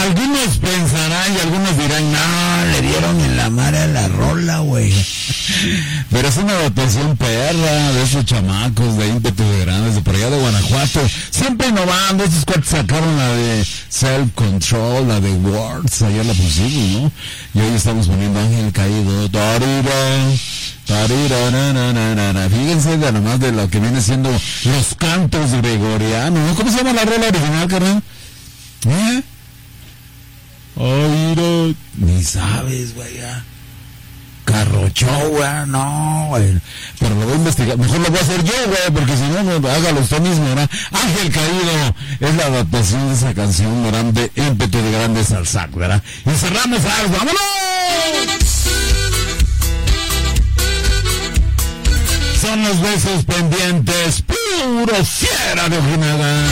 Algunos pensarán y algunos dirán, no, le dieron en la madre a la rola, güey. Pero es una adaptación perra de esos chamacos de ímpetu de grandes, de por allá de Guanajuato. Siempre innovando, estos cuates sacaron la de Self Control, la de Words, ayer la pusimos, ¿no? Y hoy estamos poniendo Ángel Caído. Fíjense de nomás de lo que viene siendo los cantos gregorianos, ¿no? ¿Cómo se llama la rola original, carnal? Oído, ni sabes, güey, ya. Carrocho, güey, no, güey. Pero lo voy a investigar, mejor lo voy a hacer yo, güey, porque si no, hágalo usted mismo, ¿verdad? Ángel Caído es la adaptación de esa canción, ¿verdad? De ímpetu de grandes al sac, ¿verdad? Y cerramos, ¡vámonos! Son los besos pendientes, puro fiera de ojinada.